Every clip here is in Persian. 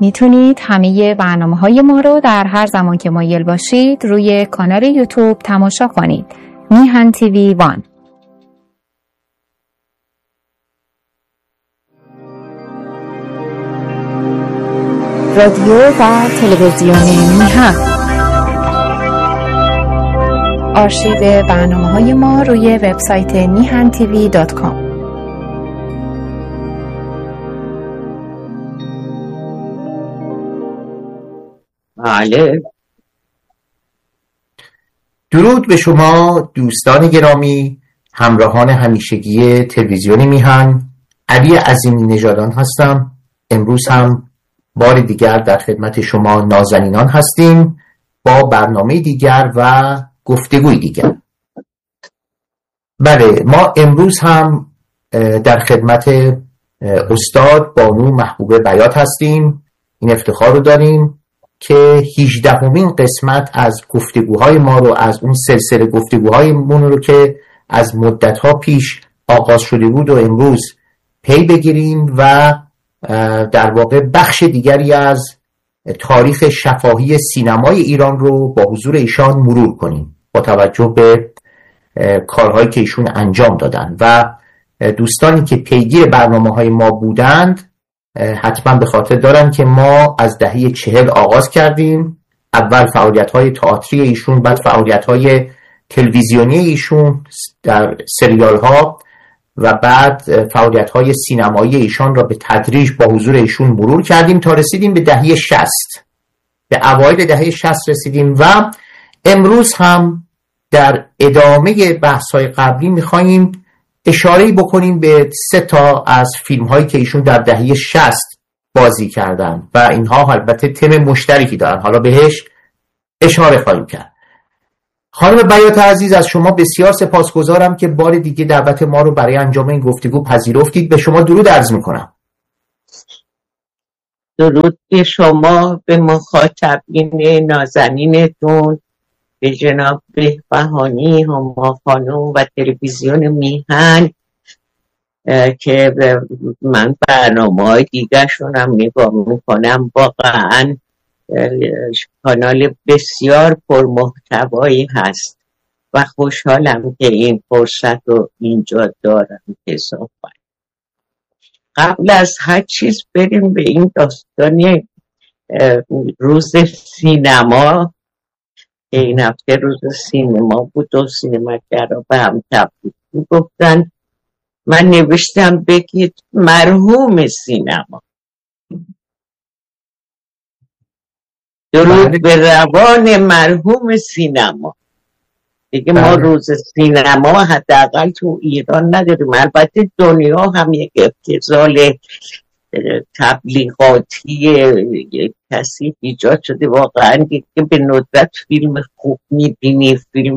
میتونید همه برنامه‌های ما رو در هر زمان که مایل باشید روی کانال یوتیوب تماشا کنید. میهن تیوی 1. رادیو و تلویزیون میهن. آرشیو برنامه‌های ما روی وبسایت mihantv.com. بله. درود به شما دوستان گرامی، همراهان همیشگی تلویزیون میهن. علی عظیمی نژادان هستم. امروز هم بار دیگر در خدمت شما نازنینان هستیم با برنامه دیگر و گفتگوی دیگر. بله، ما امروز هم در خدمت استاد بانو محبوبه بیات هستیم. این افتخار رو داریم که 18مین قسمت از گفتگوهای ما رو، از اون سلسله گفتگوهای مون رو که از مدتها پیش آغاز شده بود و امروز پی بگیریم و در واقع بخش دیگری از تاریخ شفاهی سینمای ایران رو با حضور ایشان مرور کنیم با توجه به کارهایی که ایشون انجام دادن. و دوستانی که پیگیر برنامه‌های ما بودند حتما به خاطر دارن که ما از دهه 40 آغاز کردیم. اول فعالیت‌های تئاتری ایشون، بعد فعالیت‌های تلویزیونی ایشون در سریال‌ها و بعد فعالیت‌های سینمایی ایشان را به تدریج با حضور ایشون مرور کردیم تا رسیدیم به دهه 60. به اوایل دهه 60 رسیدیم و امروز هم در ادامه بحث‌های قبلی می‌خوایم اشاره‌ای بکنیم به 3 از فیلم‌هایی که ایشون در دهه 60 بازی کردن و اینها البته تم مشترکی دارن. حالا بهش اشاره خواهیم کرد. خانم بیات عزیز، از شما بسیار سپاسگزارم که بار دیگه دعوت ما رو برای انجام این گفتگو پذیرفتید. به شما درود عرض می‌کنم. درود به شما، به مخاطبین نازنینتون، به جناب بهبهانی، هما خانم و تلویزیون میهن که من برنامه‌های دیگه شونم نگاه میکنم. واقعا کانال بسیار پرمحتوایی هست و خوشحالم که این فرصت رو اینجا دارم که صحبت. قبل از هر چیز بریم به این داستانی روز سینما که این هفته روز سینما بود و سینماگرها به هم تبریک گفتن. من نوشتم بگید مرحوم سینما. درود به روان مرحوم سینما. دیگه ما روز سینما حداقل تو ایران نداریم. البته دنیا هم یک ابتذال تبلیغاتی کسی ایجاد شده. واقعا که به ندرت فیلم خوب میبینی، فیلم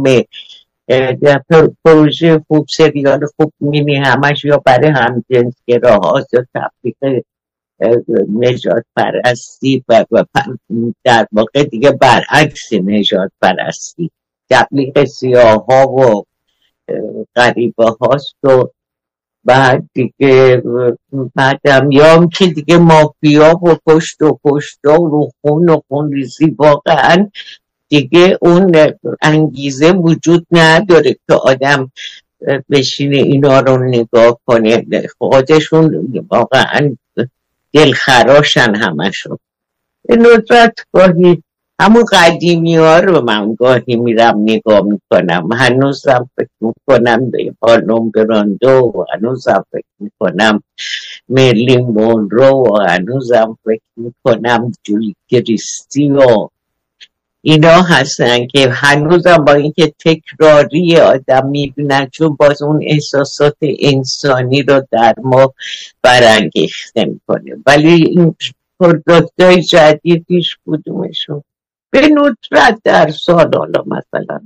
پروژه خوب، سریال خوب میبینی، همش یا برای همجنسگراهاست یا تبلیغ نژاد پرستی و در واقع دیگه برعکس نژاد پرستی، تبلیغ سیاه ها و غریبه هاست. و بعد دیگه بعدم یا که دیگه مافیا و پشت و رو خون و خون ریزی، واقعا دیگه اون انگیزه وجود نداره که آدم بشینه اینا رو نگاه کنه. خودشون واقعا دلخراشن همشون. به ندرت گاهی همون قدیمی ها رو من گاهی میرم نگاه میکنم. هنوزم فکر میکنم به پارلون براندو و هنوزم فکر میکنم مرلین مونرو و هنوزم فکر میکنم جولی کریستی و اینا هستن که هنوزم با اینکه تکراری آدم میبینن، چون باز اون احساسات انسانی رو در ما برانگیخته میکنه. ولی این پروداکتای جدیدیش کدومشون به ندرت در سال، حالا مثلا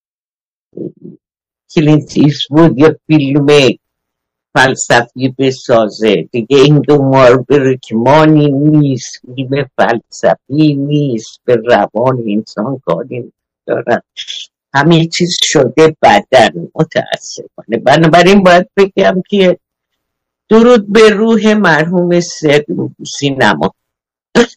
کلینت ایستوود یا فیلم فلسفی بسازه دیگه، این دو ماربرکمانی نیست، فیلم فلسفی نیست، به روان انسان کاری دارن، همه چیز شده بدن متاسفانه. بنابراین باید بگم که درود به روح مرحوم سینما.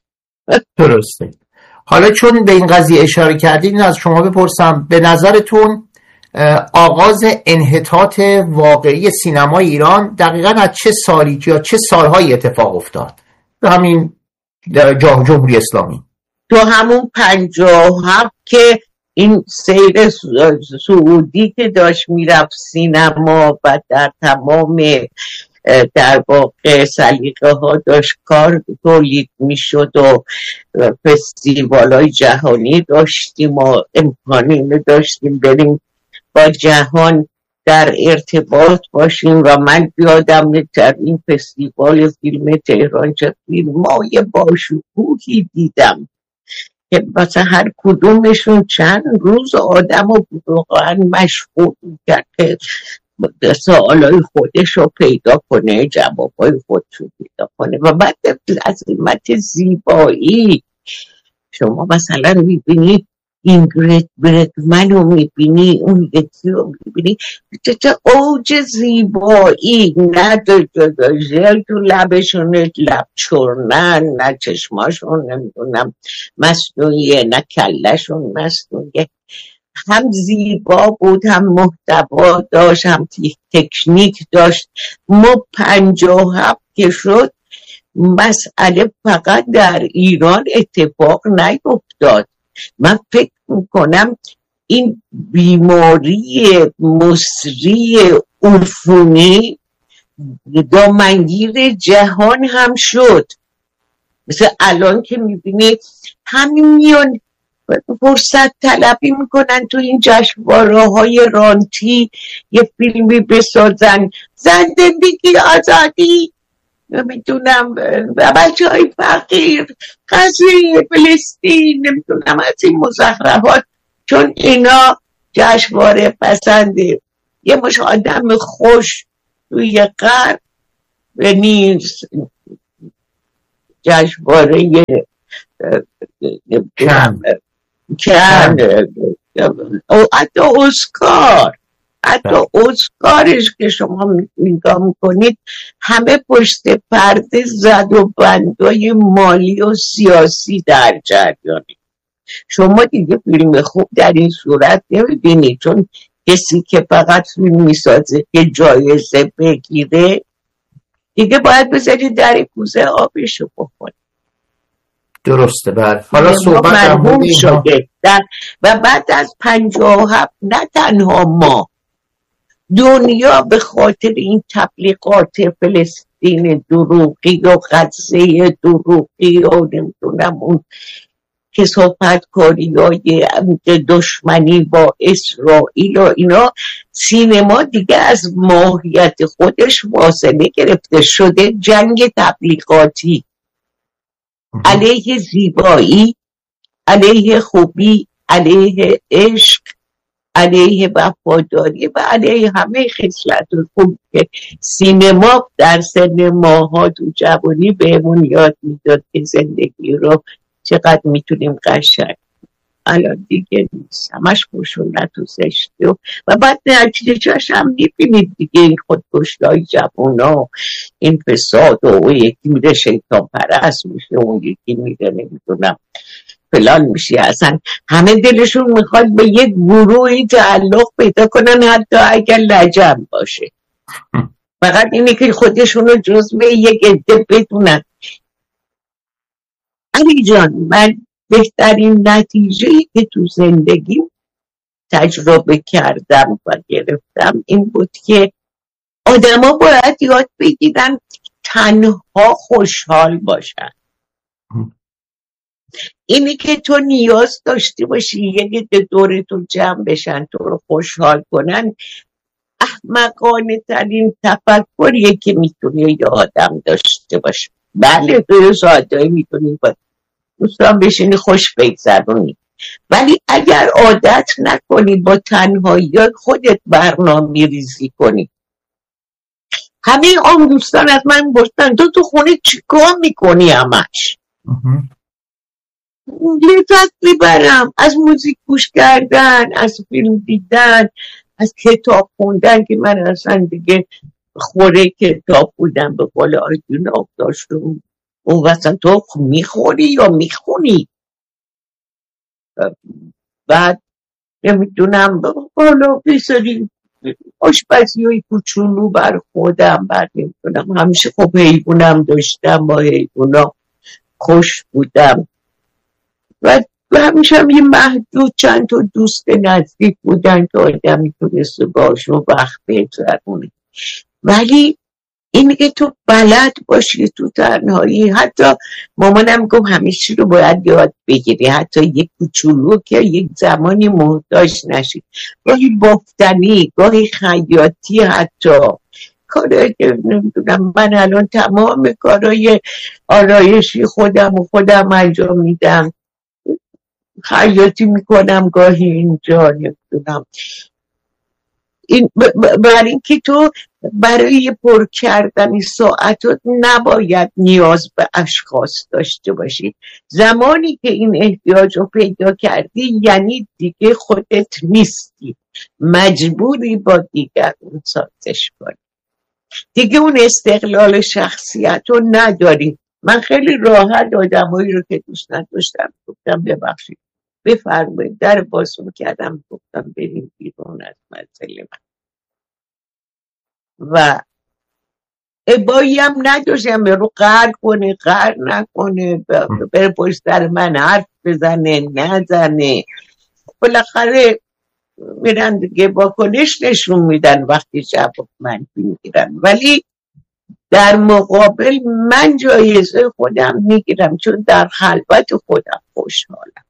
درسته. حالا چون به این قضیه اشاره کردید از شما بپرسم، به نظرتون آغاز انحطاط واقعی سینمای ایران دقیقاً از چه سالی یا چه سالهایی اتفاق افتاد؟ همین جمهوری اسلامی تو همون 57 که این سیر سعودی که داشت میرفت سینما و در تمام در واقع سلیقه ها داشت کار تولید میشد و فستیوال های جهانی داشتیم و امکانی داشتیم بریم با جهان در ارتباط باشیم و من یادم در این فستیوال فیلم تهران چه فیلمای باشکوهی دیدم که مثلا هر کدومشون چند روز آدم رو واقعا مشغول کرد که سوالای خودش رو پیدا کنه، جوابای خودش رو پیدا کنه. و بعد عظمت زیبایی شما مثلا میبینی اینگرید برگمن رو میبینی، اون یکی رو میبینی چه اوج زیبایی، نه ژل تو لبشونه، لب چرنن، نه چشماشون نمیدونم مصنوعیه، نه کلشون مصنوعیه. هم زیبا بود، هم محتوا داشت، هم تکنیک داشت. ما 57 که شد مسئله فقط در ایران اتفاق نیفتاد. من فکر میکنم این بیماری مصری عفونی دامنگیر جهان هم شد. مثل الان که میبینی همین میان فرصت طلبی میکنن تو این جشنواره های رانتی یه فیلمی بسازن، زن، زندگی، آزادی، نمیدونم بچه های فقیر، قضیه فلسطین، نمیدونم از این مزخرفات، چون اینا جشنواره پسنده یه مش آدم خوش توی غرب و نیست جشنواره کن حتی اسکارش که شما نگاه میکنید همه پشت پرده زد و بندای مالی و سیاسی در جریانه. شما دیگه فیلم خوب در این صورت نمیبینید، چون کسی که فقط فیلم میسازه که جایزه بگیره دیگه باید بذارید در کوزه آبشو بخوره. درسته. بعد حالا صحبت هم شده و بعد از 57 نه تنها ما، دنیا به خاطر این تبلیغات فلسطین دروغی و غزه دروغی و نمیدونم اون کثافتکاری های دشمنی با اسرائیل و اینا، سینما دیگه از ماهیت خودش فاصله گرفته شده جنگ تبلیغاتی علیه زیبایی، علیه خوبی، علیه عشق، علیه وفاداری و علیه همه خصلت خوب که سینما در سن ماها تو جوانی بهمون یاد میداد که زندگی رو چقدر میتونیم قشنگ. الان دیگه نیست، همش خشونت و زشتی و بعد نتیجه‌اش هم میبینید دیگه، این خودکشی‌های جوونا، این فساد و اون یکی میره شیطان پرست میشه، اون یکی میره نمیدونم فلان میشه. اصلا همه دلشون میخواد به یک گروهی تعلق پیدا کنن حتی اگر لجن باشه، فقط اینه که خودشون رو جزو یک عده بدونن. علی جان، من بهترین نتیجه‌ای که تو زندگی تجربه کردم و گرفتم این بود که آدما باید یاد بگیرن تنها خوشحال باشن. اینی که تو نیاز داشتی باشی یک دورتون جمع بشن تو رو خوشحال کنن، احمقانه ترین تفکریه که میتونه یه آدم داشته باشه. بله تو ساعتایی میتونی با دوستان بشینی خوش بگذرونی، ولی اگر عادت نکنی با تنهایی خودت برنامه ریزی کنی. همه آن دوستان از من گفتن تو خونه چیکار میکنی؟ همش لذت میبرم از موزیک گوش کردن، از فیلم دیدن، از کتاب خوندن که من اصلا دیگه خوره کتاب بودم به قول آیدون آفتاشون اون وسط تو میخوری یا میخونی؟ بعد نمیدونم بالا بذاریم آشپزی های کوچولو بر خودم، بعد نمیدونم همیشه خب حیوانم داشتم، با حیوانا خوش بودم و همیشه هم یه محدود چند تا دوست نزدیک بودن که آدم میتونست باشون وقت بگذرونه. ولی این که تو بلد باشی تو تنهایی، حتی مامانم گفت همه چی رو باید یاد بگیری، حتی یک کوچولو که یک زمانی محتاج نشی، گاهی بافتنی، گاهی خیاطی، حتی کارهای نمیدونم. من الان تمام کارهای آرایشی خودم انجام میدم، خیاطی میکنم گاهی اینجا نمیدونم. این برای اینکه تو برای پر کردن ساعتات نباید نیاز به اشخاص داشته باشی. زمانی که این احتیاج رو پیدا کردی یعنی دیگه خودت نیستی، مجبوری با دیگرون سازش کنی، دیگه اون استقلال شخصیت رو نداری. من خیلی راحت آدمایی رو که دوست نداشتم گفتم ببخشید بفرمایید، در باز کردم گفتم بریم بیرون از منزل من و ابایی هم نداشتم رو قهر کنه قهر نکنه، بره پشت سر من حرف بزنه نزنه، بالاخره میرن دیگه واکنش نشون میدن وقتی جواب منفی میگیرن. ولی در مقابل من جایزه خودم میگیرم چون در خلوت خودم خوشحالم.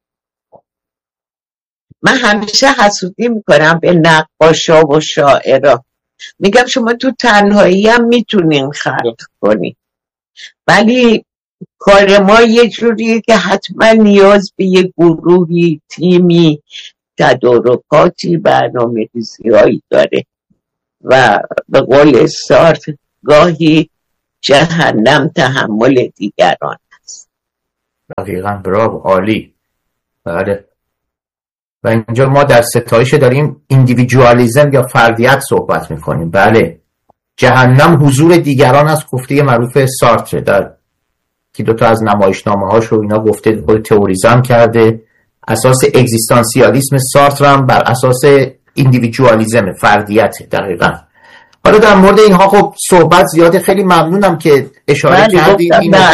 من همیشه حسودی میکنم به نقاشا و شاعرها، میگم شما تو تنهایی هم میتونین خلق کنی، ولی کار ما یه جوریه که حتما نیاز به یه گروهی، تیمی، تدارکاتی، برنامه‌ریزی هایی داره و به قول سارت گاهی جهنم تحمل دیگران است. دقیقاً، براو، عالی. بله. و اینجا ما در ستایش داریم ایندیویدوالیسم یا فردیت صحبت میکنیم. بله، جهنم حضور دیگران است، گفته معروف سارتر در که دوتا از نمایشنامه هاش رو اینا گفته، خود تئوریزم کرده. اساس اگزیستانسیالیسم سارتر هم بر اساس ایندیویدوالیسم، فردیت. دقیقاً. حالا در مورد اینها خب صحبت زیاده، خیلی ممنونم که اشاره کردید.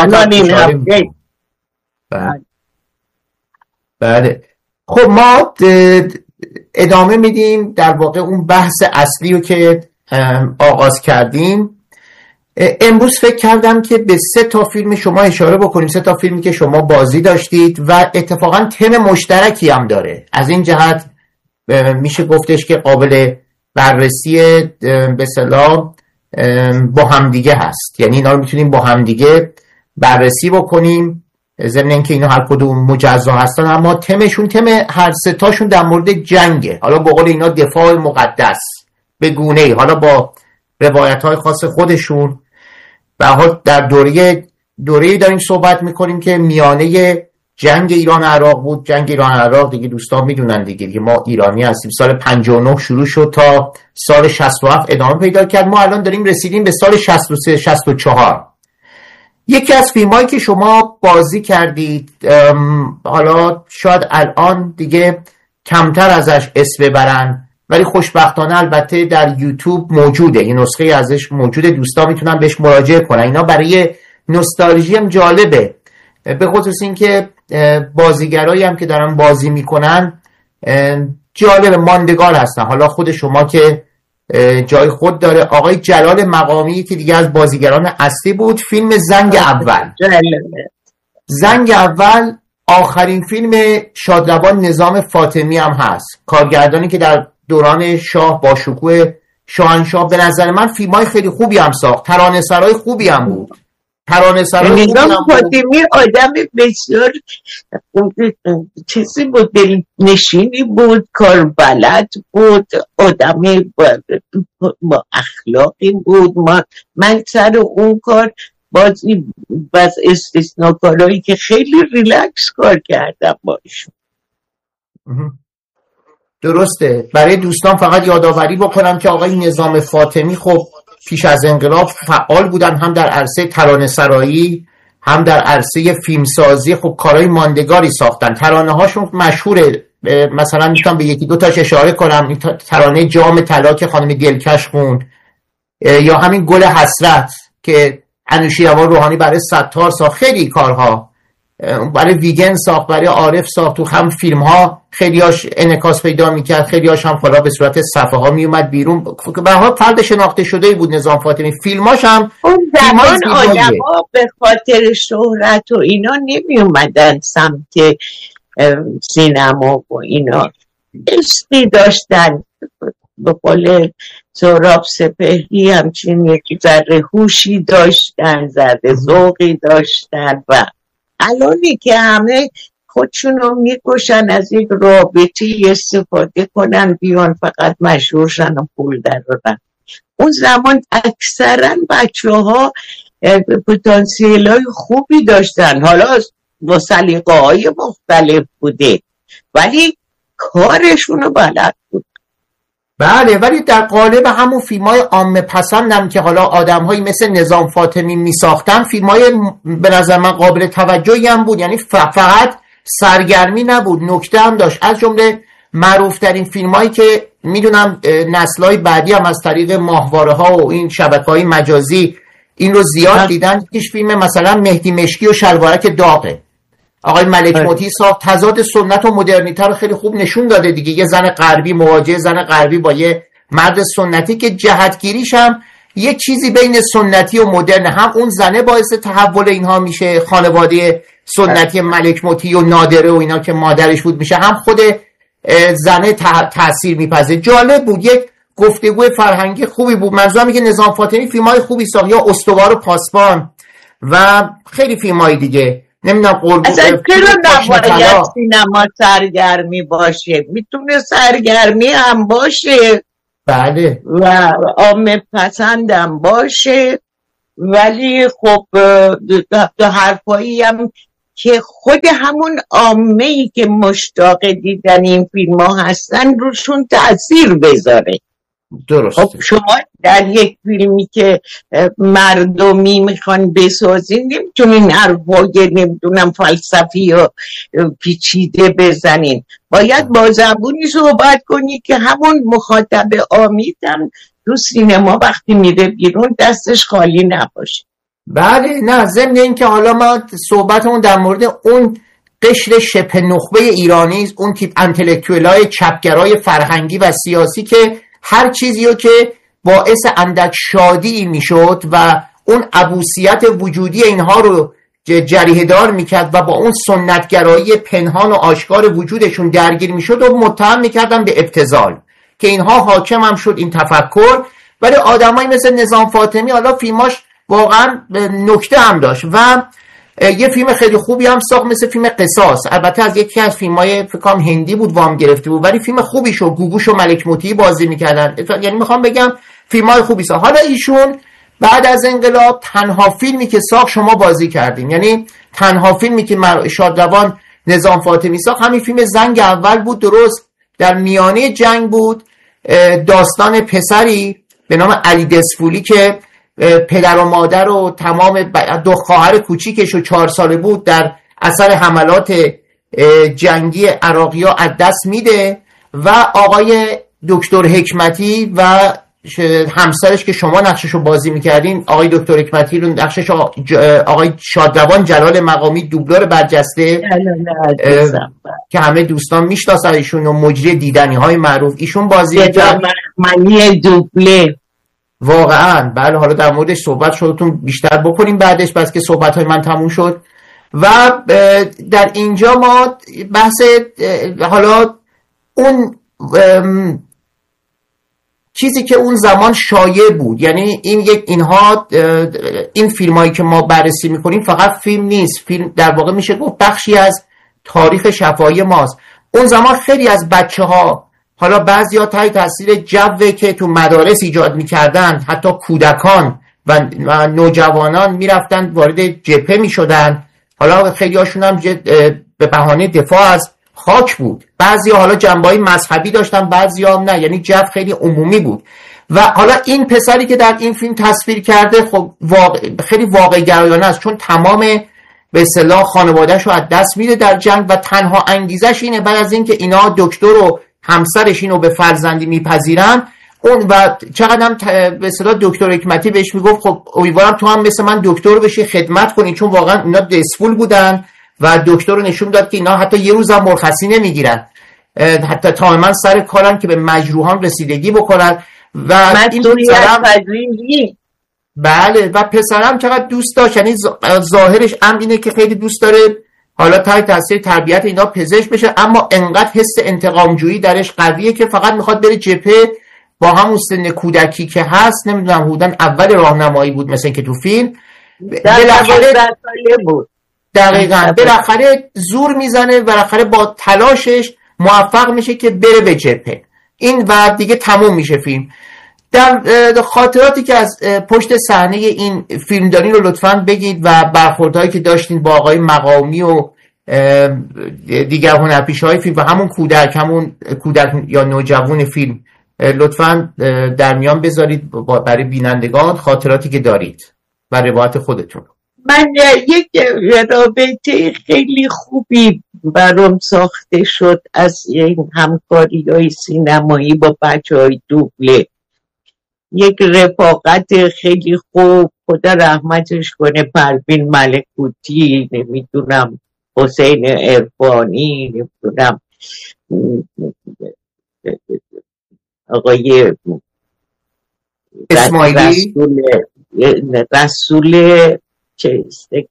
بله. خب ما ادامه میدیم در واقع اون بحث اصلی رو که آغاز کردیم. امروز فکر کردم که به 3 تا فیلم شما اشاره بکنیم، 3 تا فیلمی که شما بازی داشتید و اتفاقا تم مشترکی هم داره. از این جهت میشه گفتش که قابل بررسی به اصطلاح با همدیگه هست، یعنی اینا رو میتونیم با همدیگه بررسی بکنیم، ضمن اینکه اینا هر کدوم مجزا هستن اما تمشون، تم هر 3 تاشون در مورد جنگه. حالا به قول اینا دفاع مقدس به گونه‌ای، حالا با روایت‌های خاص خودشون. و حال در دوره‌ای داریم صحبت میکنیم که میانه جنگ ایران عراق بود. جنگ ایران عراق دیگه دوستان میدونن دیگه ما ایرانی هستیم، سال 59 شروع شد تا سال 67 ادامه پیدا کرد. ما الان داریم رسیدیم به سال 63 64. یکی از فیلمایی که شما بازی کردید، حالا شاید الان دیگه کمتر ازش اسم ببرن ولی خوشبختانه البته در یوتیوب موجوده، این نسخه ازش موجوده، دوستان میتونن بهش مراجعه کنن. اینا برای نوستالژی هم جالبه، به خصوص این که بازیگرایی هم که دارن بازی میکنن جالب، ماندگار هستن. حالا خود شما که جای خود داره، آقای جلال مقامی که دیگه از بازیگران اصلی بود. فیلم زنگ اول، زنگ اول آخرین فیلم شادروان نظام فاطمی هم هست، کارگردانی که در دوران شاه با شکوه شاهنشاه به نظر من فیلمای خیلی خوبی هم ساخت، ترانه‌سرای خوبی هم بود. ترانه‌سرای نظام فاطمی آدم بسیار چیزی بود، دلنشینی بود، کار بلد بود، آدم با اخلاقی بود. من سر اون کار باز استثناء کارهایی که خیلی ریلکس کار کردم باشون. درسته. برای دوستان فقط یادآوری بکنم که آقای نظام فاطمی خب پیش از انقلاب فعال بودن، هم در عرصه ترانه‌سرایی هم در عرصه فیلمسازی خب کارهای ماندگاری ساختن. ترانه هاشون مشهوره، مثلا میتونم به یکی دو تاش اشاره کنم. این ترانه جام طلا که خانم دلکش خوند، یا همین گل حسرت که انوشیروان روحانی برای ستار ساخت. خیلی کارها برای ویگن ساخت، برای عارف ساخت. تو هم فیلم ها خیلیاش انعکاس پیدا میکرد، خیلیاش هم خدا به صورت صفحه ها میومد بیرون. به هر فرد شناخته شده بود نظام فاطمی. فیلماش هم اون زمان آدم‌ها به خاطر شهرت و اینا نمی اومدن سمت سینما و اینا، عشقی داشتن. به قول سهراب سپهری همچین یکی ذره هوشی داشتن، ذره ذوقی داشتن. و الانی که همه خودشونو میکشن از یک رابطی استفاده کنن بیان فقط مشهورشن و پول درارن. اون زمان اکثرا بچه ها پتانسیل های خوبی داشتن، حالا با سلیقه های مختلف بوده ولی کارشونو بلد بود. بله، ولی در قالب همون فیلم‌های عامه پسندم که حالا آدم‌هایی مثل نظام فاطمی می‌ساختن، فیلم‌های به نظر من قابل توجهی هم بود. یعنی فقط سرگرمی نبود، نکته هم داشت. از جمله معروف‌ترین فیلم‌هایی که میدونم نسل‌های بعدی هم از طریق ماهواره‌ها و این شبکه‌های مجازی این رو زیاد دیدن. یکیش فیلم مثلا مهدی مشکی و شلوارک داغه، آقای ملک موتی ساخت. تضاد سنت و مدرنیته رو خیلی خوب نشون داده دیگه. یه زن غربی مواجه زن غربی با یه مرد سنتی که جهتگیریش هم یه چیزی بین سنتی و مدرن. هم اون زنه باعث تحول اینها میشه، خانواده سنتی ملک موتی و نادره و اینا که مادرش بود میشه، هم خود زنه تأثیر میپذه. جالب بود، یک گفتگو فرهنگی خوبی بود. منظورم اینه که نظام فاطمی فیلم‌های خوبی ساخت، یا استوار و پاسبان و خیلی فیلم‌های دیگه. نمیدونم قربون اصلا چرا نباید سینما سرگرمی باشه؟ میتونه سرگرمی هم باشه، بله، و عامه پسندم باشه، ولی خب دو حرفایی هم که خود همون عامه‌ای که مشتاق دیدن این فیلم ها هستن روشون تأثیر بذاره. درست. خب شما در یک فیلمی که مردمی میخوان بسازین نمیتونین حرفای نمیدونم فلسفی و پیچیده بزنین، باید با زبونی صحبت کنی که همون مخاطب عامیدم تو سینما وقتی میره بیرون دستش خالی نباشه. بله، نه ضمن این که حالا ما صحبتمون در مورد اون قشر شبه نخبه ایرانی، اون تیپ انتلکتوئلای چپگرای فرهنگی و سیاسی که هر چیزیو که باعث اندک شادی میشد و اون عبوسیت وجودی اینها رو جریحه دار میکرد و با اون سنتگرایی پنهان و آشکار وجودشون درگیر میشد و متهم میکردن به ابتذال، که اینها حاکم هم شد این تفکر. ولی آدمایی مثل نظام فاطمی حالا فیلماش واقعا نکته هم داشت و یه فیلم خیلی خوبی هم ساخت مثل فیلم قصاص. البته از یکی از فیلم‌های فکر کنم هندی بود وام گرفته بود، ولی فیلم خوبی شد. گوگوش و ملک موتی بازی میکردن. یعنی میخوام بگم فیلم‌های خوبی ساخت. حالا ایشون بعد از انقلاب تنها فیلمی که ساخت شما بازی کردیم، یعنی تنها فیلمی که شادروان نظام فاطمی ساخت همین فیلم زنگ اول بود. درست در میانه جنگ بود، داستان پسری به نام علی دسفولی که پدر و مادر و تمام دو خواهر کوچیکش و 4 ساله بود در اثر حملات جنگی عراقی‌ها از دست میده و آقای دکتر حکمتی و همسرش که شما نقششو بازی میکردین، آقای دکتر حکمتی رو نقشش آقای شادروان جلال مقامی دوبلور برجسته که همه دوستان میشناسن ایشون و مجری دیدنی های معروف ایشون بازی کرد. منی دوبله واقعا. بله، حالا در موردش صحبت شدتون بیشتر بکنیم بعدش، بس که صحبت های من تموم شد. و در اینجا ما بحث حالا اون چیزی که اون زمان شایع بود، یعنی این فیلم هایی که ما بررسی میکنیم فقط فیلم نیست، فیلم در واقع میشه گفت بخشی از تاریخ شفاهی ماست. اون زمان خیلی از بچه ها، حالا بعضی ها تحت تاثیر جوی که تو مدارس ایجاد میکردن، حتی کودکان و نوجوانان میرفتن وارد جبهه میشدن. حالا خیلی هاشون هم به بهانه دفاع از خاک بود، بعضی ها حالا جنبه‌های مذهبی داشتن، بعضی ها نه، یعنی جو خیلی عمومی بود. و حالا این پسری که در این فیلم تصویر کرده خب خیلی واقع گرایانه است، چون تمام به اصطلاح خانواده‌شو از دست میده در جنگ و تنها انگیزش اینه بعد از اینکه اینا دکتر و همسرش اینو به فرزندی میپذیرن اون و چقدر هم به اصطلاح دکتر حکمتی بهش میگفت خب امیدوارم تو هم مثل من دکتر بشی خدمت کنی، چون واقعا اینا دسپول بودن و دکتر رو نشون داد که اینا حتی یه روز هم مرخصی نمیگیرن، حتی تماما سر کارن که به مجروحان رسیدگی بکنن و این پسرم بله و پسرم چقدر دوست داشت، یعنی ظاهرش اینه که خیلی دوست داره حالا تحت تاثیر تربیت اینا پزشک بشه، اما انقدر حس انتقامجویی درش قویه که فقط میخواد بره جبهه با همون سن کودکی که هست، نمیدونم حدوداً اول راهنمایی بود مثلا که تو فیلم دقیقاً بالاخره زور میزنه، بالاخره با تلاشش موفق میشه که بره به جبهه. این و دیگه تموم میشه فیلم. در خاطراتی که از پشت صحنه این فیلم دارین رو لطفاً بگید و برخوردهایی که داشتین با آقای مقامی و دیگر هنرپیشه‌های فیلم و همون کودک یا نوجوان فیلم لطفاً در میان بذارید برای بینندگان خاطراتی که دارید و روایت خودتون. من یک رابطه خیلی خوبی برام ساخته شد از این همکاری‌های سینمایی با بچه‌های دوبله، یک رفاقت خیلی خوب، خدا رحمتش کنه، پروین ملکوتی، نمیدونم حسین عرفانی، نمیدونم آقای اسماعیلی رسول چیسته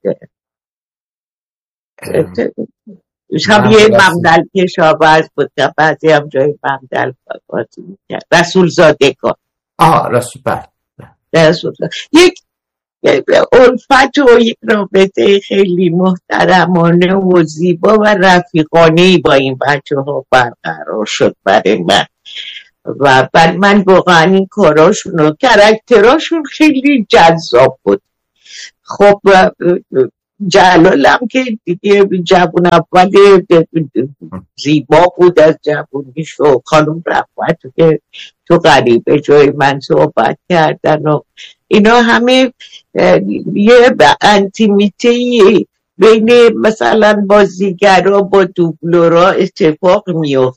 هم یه ممدل کشاورز بود که بعضی هم جای ممدل بازی میکرد، رسول زاده کار رسول یک الفت و یک رابطه خیلی محترمانه و زیبا و رفیقانه‌ای با این بچه ها برقرار شد برای من و برای من واقعا این کاراشون و کرکتراشون خیلی جذاب بود. خب جلالم که دیگه جوون اول زیبا بود از جوونیش و خانم رفعت که تو غریبه جای من صحبت کردن و اینا همه یه انتیمیتی بین مثلا بازیگرا با دوبلورا اتفاق میفته